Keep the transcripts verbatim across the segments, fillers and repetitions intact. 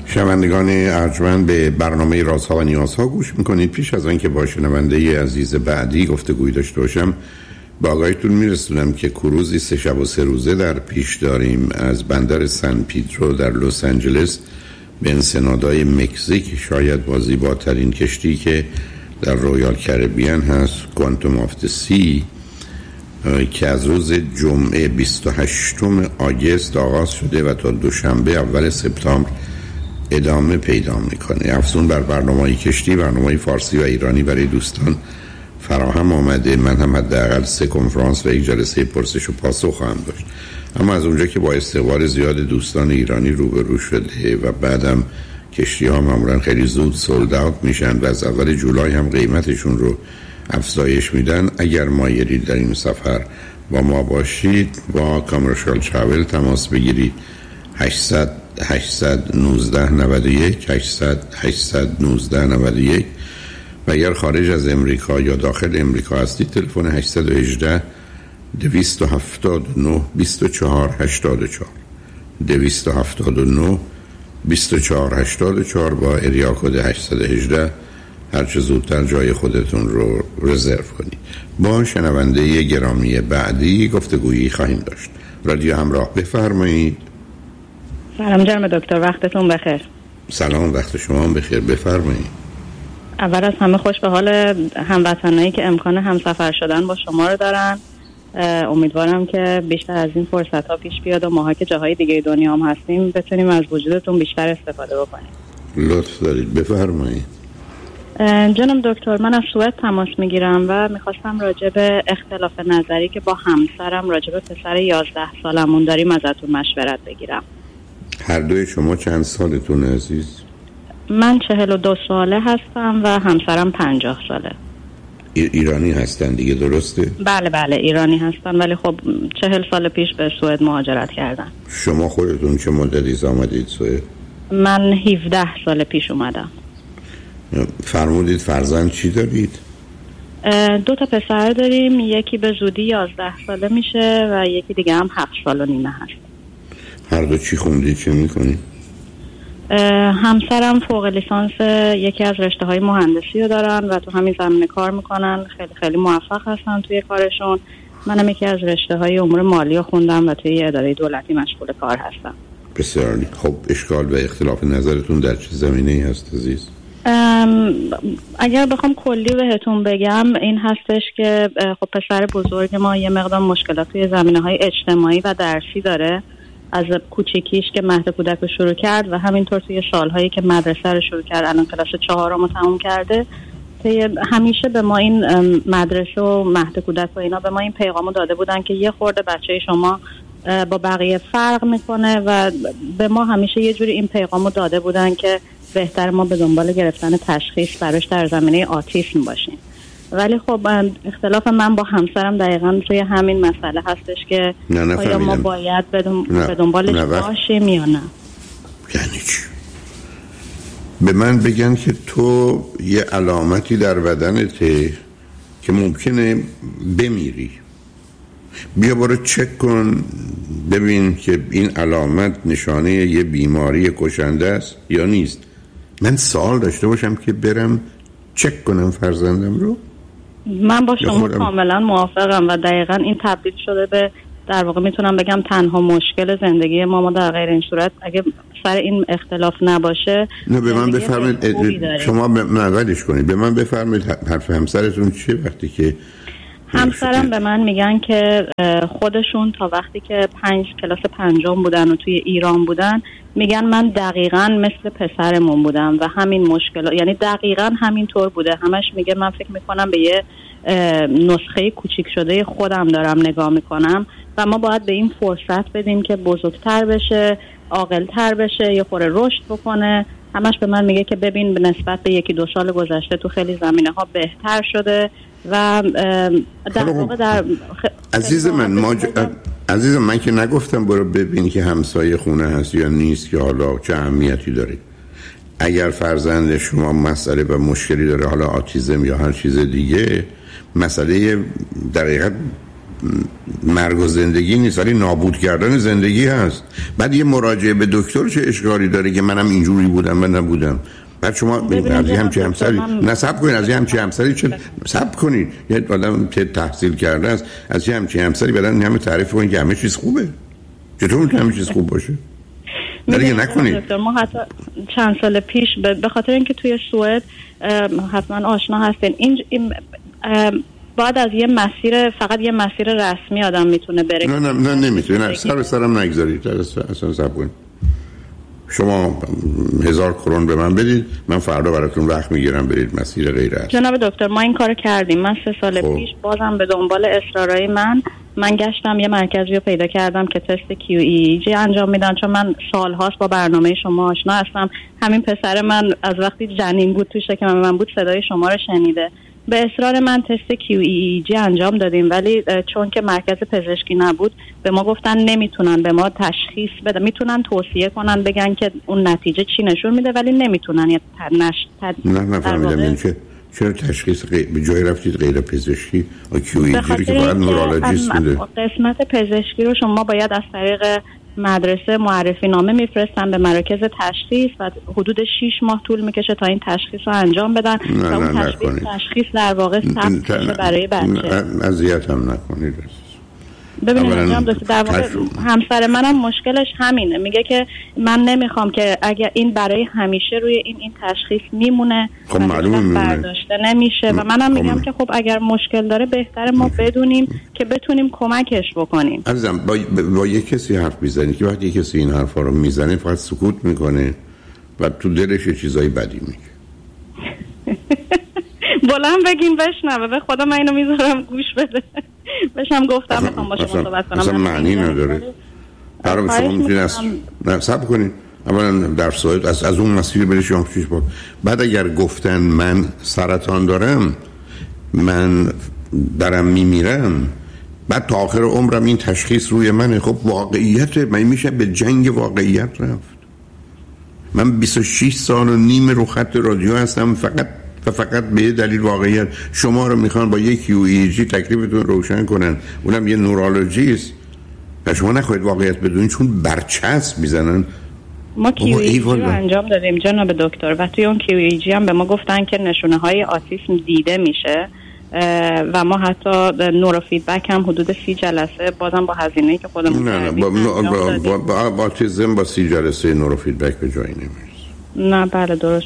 شنوندگان ارجمند به برنامه رازها و نیازها گوش میکنید. پیش از آنکه با شنونده عزیز بعدی گفتگوی داشته باشم با آگاهیتون میرسونم که کروزی سه شب و سه روزه در پیش داریم از بندر سن پیدرو در لس آنجلس به انسنادای مکزیک، شاید با زیباترین کشتی که در رویال کربیان هست، کوانتوم آف دی سی، که از روز جمعه بیست و هشتم آگوست آغاز شده و تا دوشنبه اول سپتامبر ادامه پیدا میکنه. افزون بر برنامه‌های کشتی، برنامه‌های فارسی و ایرانی برای دوستان فراهم آمده. من هم حداقل سه کنفرانس و یک جلسه پرسش و پاسخ خواهم داشت. اما از اونجا که با استقبال زیاد دوستان ایرانی روبرو شده و بعدم کشتی ها معمولا خیلی زود سولد اوت میشن و از اول جولای هم قیمتشون رو افزایش میدن، اگر مایلید در این سفر با ما باشید با کامرشال تراول تماس بگیرید. هشتصد هشتصد و نوزده نود و یک هشتصد هشتصد و نوزده نود و یک و اگر خارج از امریکا یا داخل امریکا هستید تلفن هشتصد و هجده دویست و هفتاد و نه بیست و چهار هشتاد و چهار دویست و هفتاد و نه بیست و چهار هشتاد و چهار با اریا کد هشتصد و هجده هر چه زودتر جای خودتون رو رزرو کنید. با شنونده گرامی بعدی گفتگویی خواهیم داشت. رادیو همراه، بفرمایید. سلام جناب دکتر، وقتتون بخیر. سلام، وقت شما هم بخیر، بفرمایید. اول از همه خوش به حال هموطنایی که امکان همسفر شدن با شما رو دارن. امیدوارم که بیشتر از این فرصت ها پیش بیاد و ماها که جاهای دیگه دنیا هم هستیم بتونیم از وجودتون بیشتر استفاده بکنیم. لطف دارید، بفرمایید. جناب دکتر، من از سوئد تماس میگیرم و میخواستم راجع به اختلاف نظری که با همسرم راجع به پسر یازده سالمون داریم ازتون مشورت بگیرم. هر دوی شما چند سالتون عزیز؟ من چهل و دو ساله هستم و همسرم پنجاه ساله. ایرانی هستن دیگه، درسته؟ بله بله ایرانی هستن، ولی خب چهل سال پیش به سوئد مهاجرت کردن. شما خودتون چه مدتی آمدید سوئد؟ من هفده سال پیش اومدم. فرمودید فرزند چی دارید؟ دو تا پسر داریم، یکی به زودی یازده ساله میشه و یکی دیگه هم هفت سال و نیمه هست. هر دو چی خوندید، چه میکنید؟ همسرم فوق لیسانس یکی از رشته های مهندسی رو دارن و تو همین زمینه کار میکنن، خیلی خیلی موفق هستن توی کارشون. منم یکی از رشته های امور مالی رو خوندم و توی اداره دولتی مشغول کار هستم. بسیار عالی. خب اشکال و اختلاف نظرتون در چه زمینه‌ای هست عزیز؟ اگر بخوام کلی بهتون بگم این هستش که خب پسر بزرگ ما یه مقدار مشکلات توی زمینه‌های اجتماعی و درسی داره. از کوچیکیش که مهد کودک رو شروع کرد و همینطور توی سالهایی که مدرسه رو شروع کرد، الان کلاس چهارم رو تموم کرده، همیشه به ما این مدرسه و مهد کودک و اینا به ما این پیغامو داده بودن که یه خورده بچه شما با بقیه فرق میکنه و به ما همیشه یه جوری این پیغامو داده بودن که بهتر ما به دنبال گرفتن تشخیص براش در زمینه آتیسم باشیم. ولی خب اختلاف من با همسرم دقیقاً توی همین مسئله هستش که نه نه آیا ما باید به دنبالش باشیم یا نه. یعنی چی؟ به من بگن که تو یه علامتی در بدنته که ممکنه بمیری، بیا برو چک کن ببین که این علامت نشانه یه بیماری کشنده است یا نیست. من سوال داشته باشم که برم چک کنم فرزندم رو؟ من با شما کاملا موافقم و دقیقا این تبدیل شده به، در واقع میتونم بگم تنها مشکل زندگی ما. ما در غیر این صورت اگه سر این اختلاف نباشه نه به من بفرمایید، شما نقدش کنید، به من بفرمایید حرف همسرتون چیه وقتی که همسرم به من میگن که خودشون تا وقتی که پنج کلاس پنجم بودن و توی ایران بودن میگن من دقیقاً مثل پسرمون بودم و همین مشکل، یعنی دقیقاً همین طور بوده. همش میگه من فکر میکنم به یه نسخه کوچیک شده خودم دارم نگاه میکنم و ما باید به این فرصت بدیم که بزرگتر بشه، عاقل‌تر بشه، یه خورده رشد بکنه. همش به من میگه که ببین به نسبت به یکی دو سال گذشته تو خیلی زمینه ها بهتر شده و در واقع در خ... عزیز من ما ج... عزیز من که نگفتم برو ببین که همسایه خونه هست یا نیست که حالا چه اهمیتی داره. اگر فرزند شما مسئله و مشکلی داره، حالا آتیزم یا هر چیز دیگه، مسئله در حقیقت مرگ و زندگی نیست، ولی نابود کردن زندگی هست. بعد یه مراجعه به دکتر چه اشکالی داره که منم اینجوری بودم و نبودم؟ بعد شما از یه همچه همسری نصب کنید، از یه همچه همسری چه صبر کنید؟ یه آدم که تحصیل کرده است از یه همچه همسری بدن همه تعریف کنید که همه چیز خوبه. چطور میتونه همه چیز خوب باشه؟ دیگه نکنید. ما حتی چند سال پیش به خاطر اینکه توی سوئد حتما آشنا هستین، این, این بعد از یه مسیر، فقط یه مسیر رسمی آدم میتونه بره. نه نه نه نمیتونه. نه سر به سرم نگذارید. اصلا صبر کنید. شما هزار کرون به من بدید، من فردا براتون وقت میگیرم برید مسیر غیر است. جناب دکتر ما این کارو کردیم. من سه سال خب. پیش بازم به دنبال اصرارای من من گشتم یه مرکزی رو پیدا کردم که تست کیو ای جی انجام میدن، چون من سالهاست با برنامه شما آشنا هستم. همین پسر من از وقتی جنین بود توی شکم من بود صدای شما رو شنیده. به اصرار من تست کیو ای جی انجام دادیم، ولی چون که مرکز پزشکی نبود به ما گفتن نمیتونن به ما تشخیص بدن. میتونن توصیه کنن بگن که اون نتیجه چی نشون میده، ولی نمیتونن یه نش تد... نه نفهمیدم این که چرا تشخیص غیر... به جای رفتید غیر پزشکی و کیو ای جی رو که باید نورولوژیست میده. قسمت پزشکی رو شما باید از طریق مدرسه معرفی نامه میفرستن به مراکز تشخیص و حدود شش ماه طول میکشه تا این تشخیص رو انجام بدن. نه تا نه اون تشخیص, تشخیص در واقع ثبت بشه برای بچه. اذیت هم نکنید. ببینید انجام داشته در واقع همسر منم مشکلش همینه، میگه که من نمیخوام که اگر این برای همیشه روی این این تشخیص میمونه خب معلومه برداشته نمیشه و منم میگم که خب اگر مشکل داره بهتره ما بدونیم که بتونیم کمکش بکنیم. عزیزم با, با یک کسی حرف میزنی که وقتی کسی این حرفا رو میزنه فقط سکوت میکنه و تو دلش یه چیزای بدی میگه. بلند بگین بشنوه. به خدا من اینو میذارم گوش بده. بشم گفتم میخوام با شما صحبت کنم. اصلا معنی نداره. برای شما میتونید از نه صبر کنید. اولا در سوئد از از اون مسیر برید شما پیش با. بعد اگر گفتن من سرطان دارم، من دارم میمیرم، بعد تا آخر عمرم این تشخیص روی منه، خب واقعیت من میشه به جنگ واقعیت رفت. من بیست و شش سال و نیم رو خط رادیو هستم فقط و فقط به یه دلیل واقعیت شما رو میخوان با یک کیو ای جی تکلیفتون روشن کنن، اونم یه نورولوژیست، و شما نخواهید واقعیت بدونید چون برچسب میزنن. ما کیو ای جی رو انجام دادیم جناب دکتر و توی اون کیو ای جی هم به ما گفتن که نشونه های آتیسم دیده میشه و ما حتی نورو فیدبک هم حدود سی جلسه بازم با هزینه‌ای که خودمون نه نه با با, با, با, با آتیسم با سی جلسه نورو فیدبک به جایی نمیرسه. نه بله درست.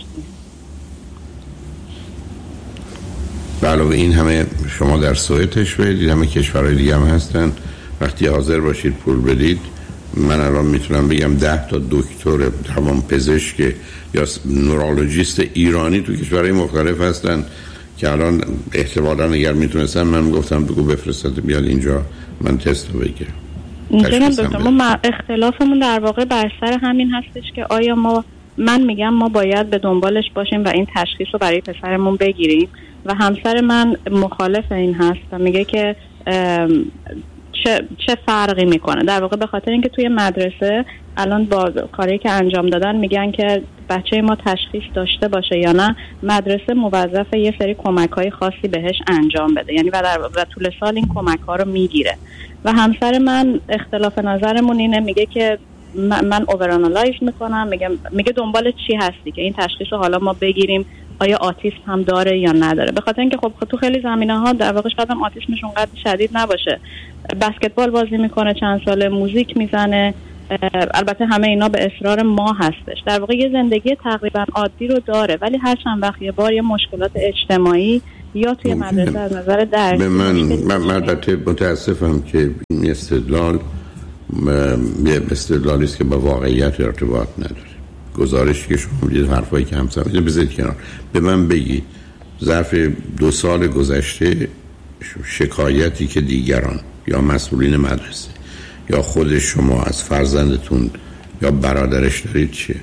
علاوه این همه شما در سوئد تشریح بدید، همه کشورهای دیگه هم هستن، وقتی حاضر باشید پول بدید من الان میتونم بگم ده تا دکتر تمام پزشک یا نورولوژیست ایرانی تو کشورهای مختلف هستن که الان احتمالاً اگر میتونستم من گفتم بگو بفرستید بیاد اینجا من تست رو بگیرم. اینجا دکتر ما اختلافمون در واقع بر سر همین هستش که آیا ما من میگم ما باید به دنبالش باشیم و این تشخیص رو برای پسرمون بگیریم و همسر من مخالف این هست و میگه که چه چه فرقی میکنه. در واقع به خاطر اینکه توی مدرسه الان با کاری که انجام دادن میگن که بچه ما تشخیص داشته باشه یا نه مدرسه موظف یه سری کمک‌های خاصی بهش انجام بده، یعنی و در و طول سال این کمک‌ها رو میگیره و همسر من اختلاف نظرمون اینه، میگه که من اوورانالایز میکنم، میگه میگه دنبال چی هستی که این تشخیص رو حالا ما بگیریم آیا آتیسم هم داره یا نداره. به خاطر اینکه خب تو خیلی زمینه‌ها در واقع شاید هم آتیسمش اونقدر شدید نباشه، بسکتبال بازی میکنه چند ساله، موزیک میزنه، البته همه اینا به اصرار ما هستش. در واقع یه زندگی تقریبا عادی رو داره ولی هر چند وقت یه بار یه مشکلات اجتماعی یا توی مدرسه از نظر درسی به من من البته متاسفم که این استدلال یه استدلالی است که با واقعیت ارتباط نداره. گزارشی که شما میدید حرفایی که همسر میدید بذارید کنار. به من بگید ظرف دو سال گذشته شکایتی که دیگران یا مسئولین مدرسه یا خود شما از فرزندتون یا برادرش دارید چیه؟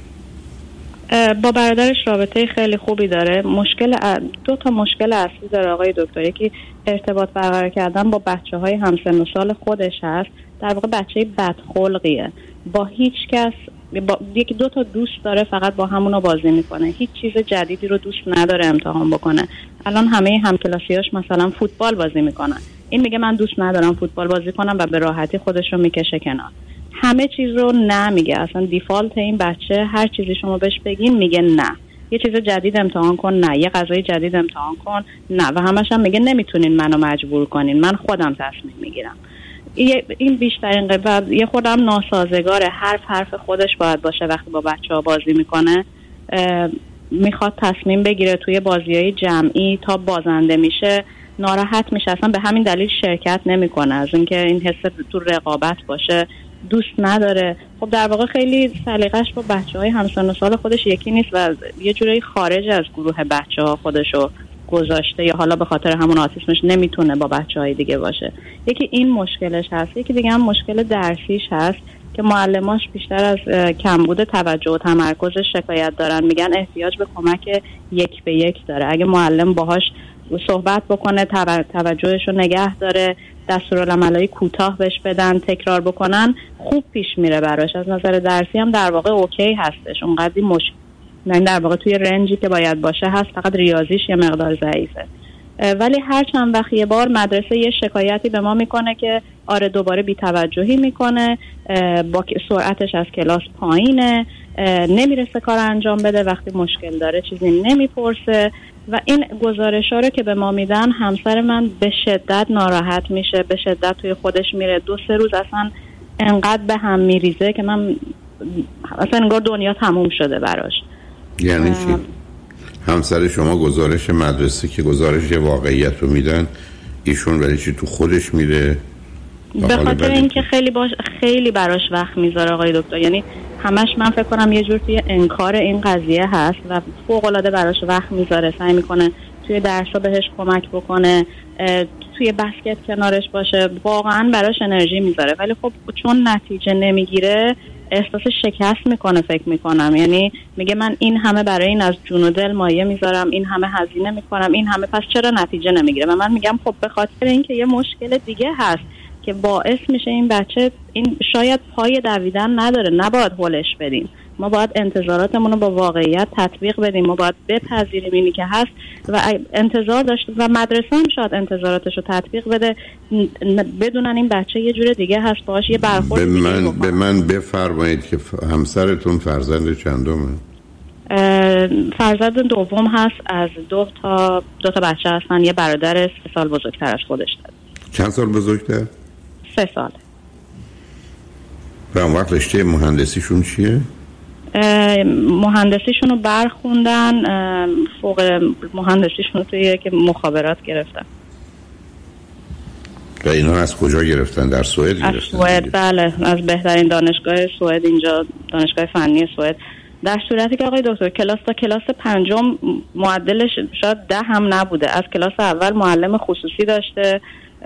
با برادرش رابطه خیلی خوبی داره. مشکل دو تا مشکل اصلی داره آقای دکتر. یکی ارتباط برقرار کردن با بچه های همسن و سال خودش هست. در واقع بچه بدخلقیه، با هیچ کس با یکی دو تا دوست داره فقط با همونو بازی میکنه، هیچ چیز جدیدی رو دوست نداره امتحان بکنه. الان همه همکلاسیاش مثلا فوتبال بازی میکنن، این میگه من دوست ندارم فوتبال بازی کنم و به راحتی خودش رو میکشه کنار. همه چیز رو نه میگه، اصلا دیفالت این بچه هر چیزی شما بهش بگین میگه نه. یه چیز جدید امتحان کن، نه. یه غذای جدید امتحان کن، نه. و همش هم میگه نمیتونین منو مجبور کنین، من خودم تصمیم میگیرم. این بیشترین قبل یه خودم ناسازگاره، حرف حرف خودش باید باشه. وقتی با بچه ها بازی میکنه میخواد تصمیم بگیره توی بازیای جمعی، تا بازنده میشه ناراحت میشه، اصلا به همین دلیل شرکت نمیکنه، از اینکه این حس تو رقابت باشه دوست نداره. خب در واقع خیلی سلیقش با بچهای همسن و سال خودش یکی نیست و یه جوری خارج از گروه بچه‌ها خودشو گذاشته، یا حالا به خاطر همون آتیسمش نمیتونه با بچهای دیگه باشه. یکی این مشکلش هست، یکی دیگه هم مشکل درسیش هست که معلماش بیشتر از کمبود توجه و تمرکزش شکایت دارن، میگن احتیاج به کمک یک به یک داره. اگه معلم باهاش صحبت بکنه، توجهش رو نگه داره، دستورالعملای کوتاه بهش بدن، تکرار بکنن، خوب پیش میره براش. از نظر درسی هم در واقع اوکی هستش، اونقدی مشکل نه، در واقع توی رنجی که باید باشه هست، فقط ریاضیش یه مقدار ضعیفه. ولی هر چند وقت یه بار مدرسه یه شکایتی به ما میکنه که آره دوباره بی‌توجهی میکنه، با سرعتش از کلاس پایینه، نمیرسه کار انجام بده، وقتی مشکل داره چیزی نمیپرسه. و این گزارش‌ها رو که به ما میدن، همسر من به شدت ناراحت میشه، به شدت توی خودش میره. دو سه روز اصلا انقدر به هم میریزه که من اصلا انگار دنیا تموم شده براش. یعنی چی؟ همسر شما گزارش مدرسه که گزارش واقعیت رو میدن، ایشون ولی چی تو خودش میره؟ به خاطر اینکه خیلی باش خیلی براش وقت میذاره آقای دکتر، یعنی همش من فکر کنم یه جور توی انکار این قضیه هست و فوق العاده براش وقت میذاره، سعی میکنه توی درسا بهش کمک بکنه، توی بسکت کنارش باشه، واقعا براش انرژی میذاره. ولی خب چون نتیجه نمیگیره احساس شکست میکنه فکر میکنم. یعنی میگه من این همه برای این از جون و دل مایه میذارم، این همه هزینه میکنم، این همه، پس چرا نتیجه نمیگیره؟ و من میگم خب به خاطر اینکه یه مشکل دیگه هست که باعث میشه این بچه این شاید پای دویدن نداره، نباید هولش بدیم. ما باید انتظاراتمون رو با واقعیت تطبیق بدیم، ما باید بپذیریم اینی که هست و انتظار داشته و مدرسه هم شاید انتظاراتش رو تطبیق بده، بدونن این بچه یه جور دیگه هست، باهاش یه برخورد دیگه بکنن. من به من بفرمایید که همسرتون فرزند چندمه؟ فرزند دوم هست، از دو تا دو تا بچه هستن، یه برادر سه سال بزرگتر از خودش داره. چند سال بزرگتر؟ سه سال. و اون وقت رشته مهندسیشون چیه؟ مهندسیشون رو برخوندن، فوق مهندسیشون رو توی که مخابرات گرفتن. و اینا از کجا گرفتن؟ در سوئد گرفتن؟ از سوئد، بله، از بهترین دانشگاه سوئد، اینجا دانشگاه فنی سوئد. در صورتی که آقای دکتر کلاس تا کلاس پنجم معدلش شاید ده هم نبوده، از کلاس اول معلم خصوصی داشته،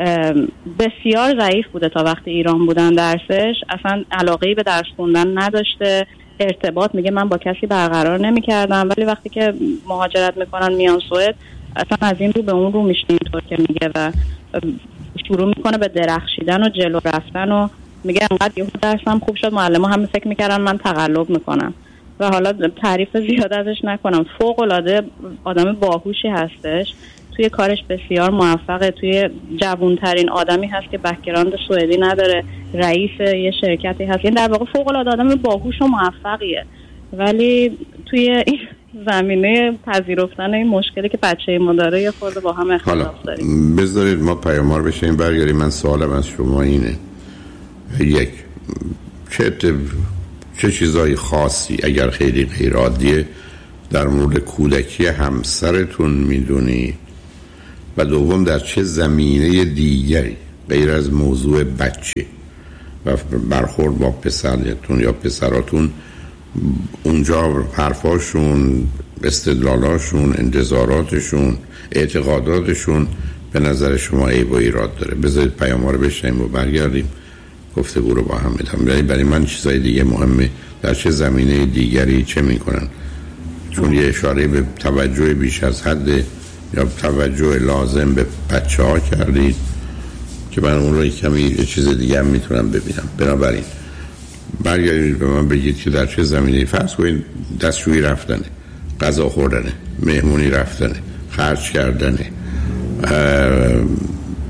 بسیار ضعیف بوده تا وقتی ایران بودن درسش، اصلا علاقه‌ای به درس خوندن نداشته، ارتباط میگه من با کسی برقرار نمی کردم. ولی وقتی که مهاجرت میکنن میان سوئد، اصلا از این رو به اون رو میشه، اینطور که میگه، و شروع میکنه به درخشیدن و جلو رفتن و میگه انقدر یه درسم خوب شد معلم‌ها هم فکر میکردن من تقلب میکنم. و حالا تعریف زیاد ازش نکنم، فوق العاده آدم باهوشی هستش، توی کارش بسیار موفقه، توی جوانترین آدمی هست که بک‌گراند سوئدی نداره، رئیس یه شرکتی هست، یعنی در واقع فوق العاده آدم باهوش و موفقیه. ولی توی این زمینه پذیرفتن این مشکلی که بچه ما داره یه خورده با هم اختلاف داریم. حالا بذارید ما پیام‌آور بشیم برگردیم. من سوالم از شما اینه، یک، چه چه چیزای خاصی اگر خیلی غیر عادیه در مورد کودکی همسرتون میدونی؟ و دوم، در چه زمینه دیگری غیر از موضوع بچه و برخورد با پسرتون یا پسراتون اونجا حرفاشون، استدلالاشون، انتظاراتشون، اعتقاداتشون به نظر شما عیب و ایراد داره؟ بذارید پیام ها رو بشنیم و برگردیم گفتگو رو با هم بدم. برای برای من چیزای دیگه مهمه، در چه زمینه دیگری چه میکنن، چون یه اشاره به توجه بیش از حد یا توجه لازم به بچه ها کردید که من اون رو کمی یه چیز دیگه هم میتونم ببینم. بنابراین برگردید به من بگید که در چه زمینه، فرض کنید دستشویی رفتنه، غذا خوردنه، مهمونی رفتنه، خرج کردنه،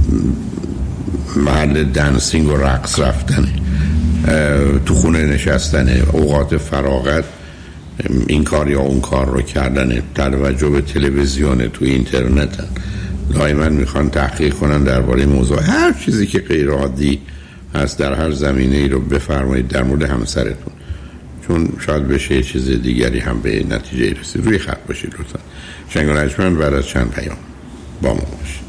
محل دنسینگ و رقص رفتنه، تو خونه نشستنه، اوقات فراغت این کار یا اون کار رو کردنه، توجه به تلویزیون، تو اینترنت دائما میخوان تحقیق کنن درباره موضوع. هر چیزی که غیر عادی هست در هر زمینه ای رو بفرمایید در مورد همسرتون، چون شاید بشه یه چیز دیگری هم به نتیجه رسید. روی خط باشید لطفا. شنگ و نجمن بعد از چند پیام با ما باشید.